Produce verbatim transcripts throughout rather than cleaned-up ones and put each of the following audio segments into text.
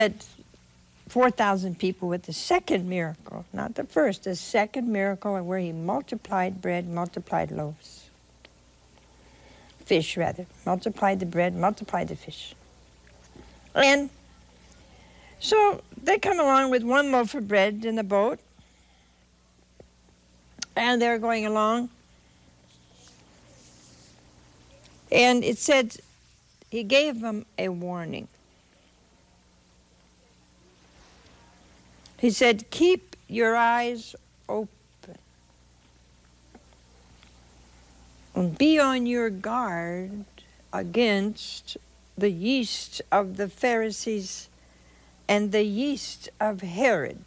four thousand people with the second miracle, not the first, the second miracle where he multiplied bread, multiplied loaves. Fish, rather. Multiplied the bread, multiplied the fish. And so they come along with one loaf of bread in the boat, and they're going along. And it said, he gave them a warning. He said, keep your eyes open and be on your guard against the yeast of the Pharisees and the yeast of Herod.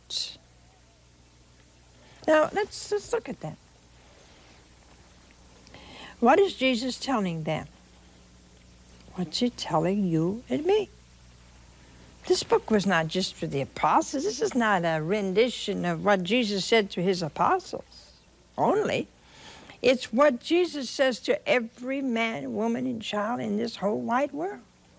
Now, let's, let's look at that. What is Jesus telling them? What's he telling you and me? This book was not just for the apostles. This is not a rendition of what Jesus said to his apostles only. It's what Jesus says to every man, woman, and child in this whole wide world.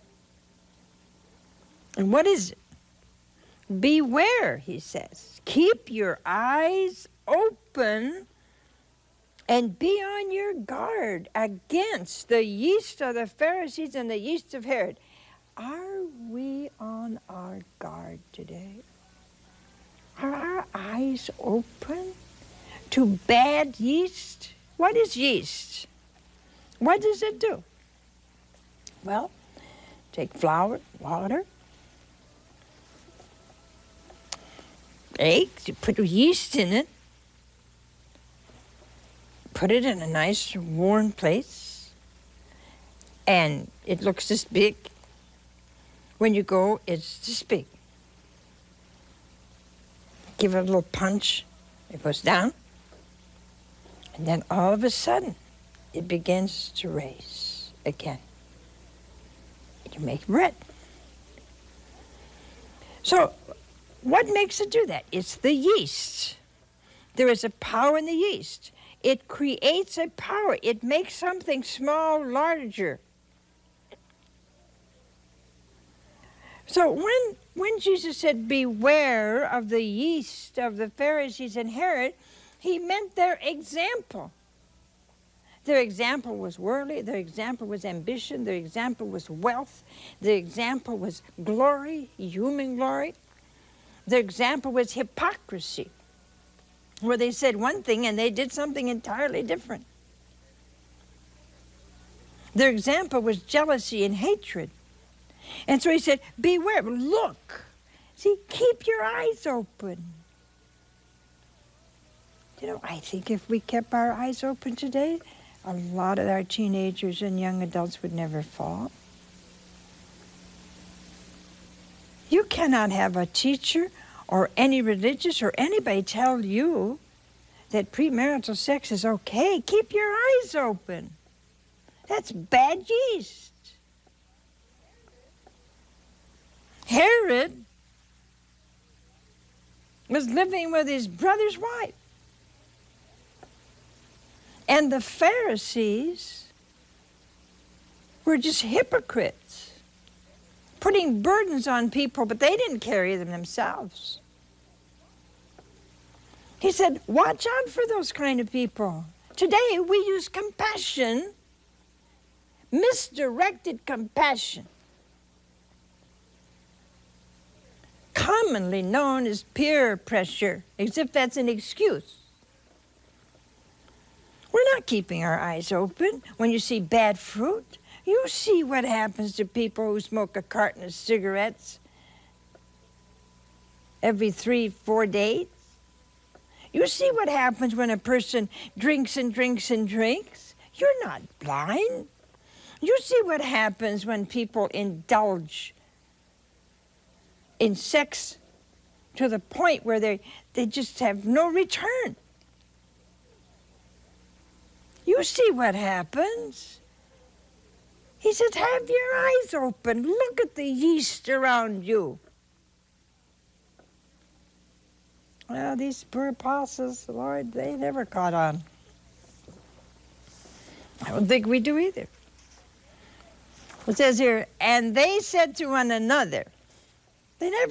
And what is it? Beware, he says. Keep your eyes open and be on your guard against the yeast of the Pharisees and the yeast of Herod. Are we on our guard today? Are our eyes open to bad yeast? What is yeast? What does it do? Well, take flour, water, eggs, you put yeast in it, put it in a nice warm place, and it looks this big. When you go, it's this big. Give it a little punch, it goes down, and then all of a sudden, it begins to raise again. You make bread. So, what makes it do that? It's the yeast. There is a power in the yeast. It creates a power. It makes something small larger. So when, when Jesus said, beware of the yeast of the Pharisees and Herod, he meant their example. Their example was worldly. Their example was ambition. Their example was wealth. Their example was glory, human glory. Their example was hypocrisy, where they said one thing and they did something entirely different. Their example was jealousy and hatred. And so he said, beware, look. See, keep your eyes open. You know, I think if we kept our eyes open today, a lot of our teenagers and young adults would never fall. You cannot have a teacher or any religious or anybody tell you that premarital sex is okay. Keep your eyes open. That's bad yeast. Herod was living with his brother's wife. And the Pharisees were just hypocrites, putting burdens on people, but they didn't carry them themselves. He said, watch out for those kind of people. Today we use compassion, misdirected compassion, commonly known as peer pressure, as if that's an excuse. We're not keeping our eyes open. When you see bad fruit, you see what happens to people who smoke a carton of cigarettes every three, four days. You see what happens when a person drinks and drinks and drinks. You're not blind. You see what happens when people indulge in sex to the point where they, they just have no return. You see what happens. He says, have your eyes open. Look at the yeast around you. Well, these poor apostles, Lord, they never caught on. I don't think we do either. It says here, and they said to one another, they never